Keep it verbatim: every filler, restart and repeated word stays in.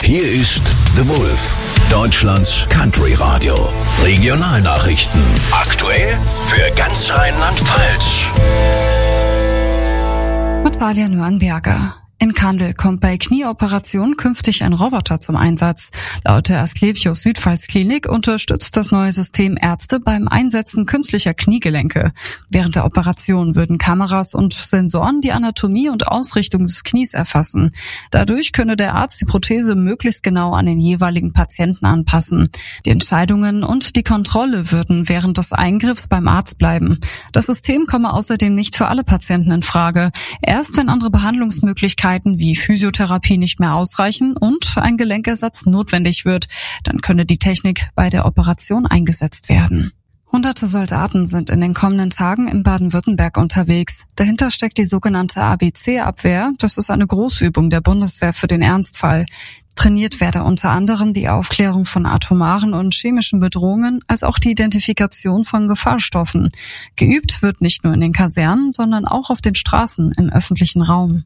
Hier ist The Wolf, Deutschlands Country-Radio. Regionalnachrichten. Aktuell für ganz Rheinland-Pfalz. Natalia Nürnberger. In Kandel kommt bei Knieoperationen künftig ein Roboter zum Einsatz. Laut der Asklepios Südpfalz Klinik unterstützt das neue System Ärzte beim Einsetzen künstlicher Kniegelenke. Während der Operation würden Kameras und Sensoren die Anatomie und Ausrichtung des Knies erfassen. Dadurch könne der Arzt die Prothese möglichst genau an den jeweiligen Patienten anpassen. Die Entscheidungen und die Kontrolle würden während des Eingriffs beim Arzt bleiben. Das System komme außerdem nicht für alle Patienten in Frage. Erst wenn andere Behandlungsmöglichkeiten wie Physiotherapie nicht mehr ausreichen und ein Gelenkersatz notwendig wird, dann könne die Technik bei der Operation eingesetzt werden. Hunderte Soldaten sind in den kommenden Tagen in Baden-Württemberg unterwegs. Dahinter steckt die sogenannte A B C-Abwehr. Das ist eine Großübung der Bundeswehr für den Ernstfall. Trainiert werde unter anderem die Aufklärung von atomaren und chemischen Bedrohungen, als auch die Identifikation von Gefahrstoffen. Geübt wird nicht nur in den Kasernen, sondern auch auf den Straßen im öffentlichen Raum.